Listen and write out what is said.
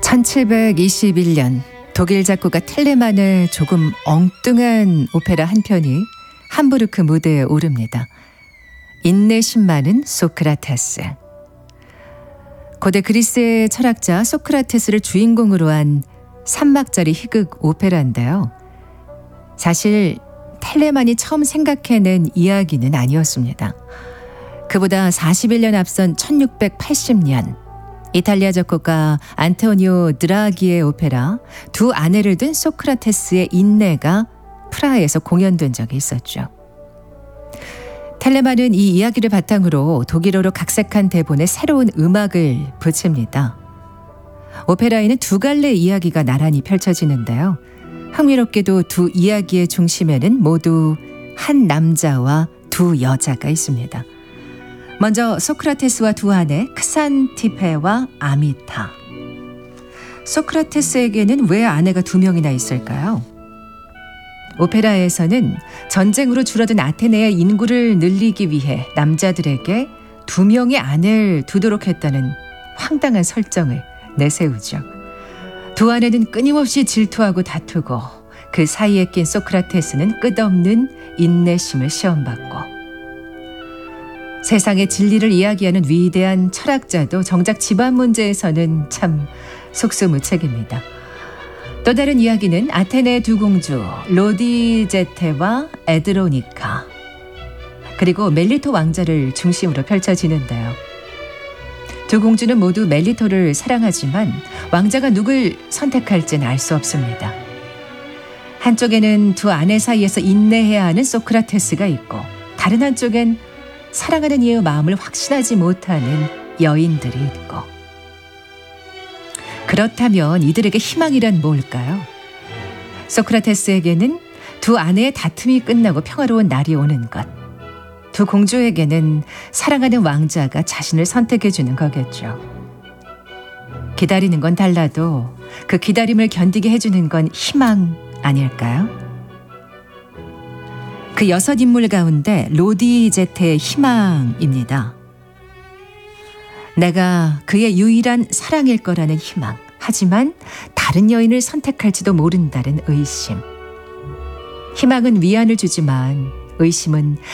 1721년 독일 작곡가 텔레만의 조금 엉뚱한 오페라 한 편이 함부르크 무대에 오릅니다. 인내심 많은 소크라테스. 고대 그리스의 철학자 소크라테스를 주인공으로 한 3막짜리 희극 오페라인데요. 사실 텔레만이 처음 생각해낸 이야기는 아니었습니다. 그보다 41년 앞선 1680년 이탈리아 작곡가 안토니오 드라기의 오페라 두 아내를 둔 소크라테스의 인내가 프라하에서 공연된 적이 있었죠. 텔레만은 이 이야기를 바탕으로 독일어로 각색한 대본에 새로운 음악을 붙입니다. 오페라에는 두 갈래 이야기가 나란히 펼쳐지는데요. 흥미롭게도 두 이야기의 중심에는 모두 한 남자와 두 여자가 있습니다. 먼저 소크라테스와 두 아내 크산티페와 아미타. 소크라테스에게는 왜 아내가 두 명이나 있을까요? 오페라에서는 전쟁으로 줄어든 아테네의 인구를 늘리기 위해 남자들에게 두 명의 아내를 두도록 했다는 황당한 설정을 내세우죠. 두 아내는 끊임없이 질투하고 다투고 그 사이에 낀 소크라테스는 끝없는 인내심을 시험받고 세상의 진리를 이야기하는 위대한 철학자도 정작 집안 문제에서는 참 속수무책입니다. 또 다른 이야기는 아테네의 두 공주 로디제테와 에드로니카 그리고 멜리토 왕자를 중심으로 펼쳐지는데요. 두 공주는 모두 멜리토를 사랑하지만 왕자가 누굴 선택할지는 알 수 없습니다. 한쪽에는 두 아내 사이에서 인내해야 하는 소크라테스가 있고 다른 한쪽엔 사랑하는 이의 마음을 확신하지 못하는 여인들이 있고 그렇다면 이들에게 희망이란 뭘까요? 소크라테스에게는 두 아내의 다툼이 끝나고 평화로운 날이 오는 것. 두 공주에게는 사랑하는 왕자가 자신을 선택해주는 거겠죠. 기다리는 건 달라도 그 기다림을 견디게 해주는 건 희망 아닐까요? 그 여섯 인물 가운데 로디제테의 희망입니다. 내가 그의 유일한 사랑일 거라는 희망. 하지만 다른 여인을 선택할지도 모른다는 의심. 희망은 위안을 주지만 의심은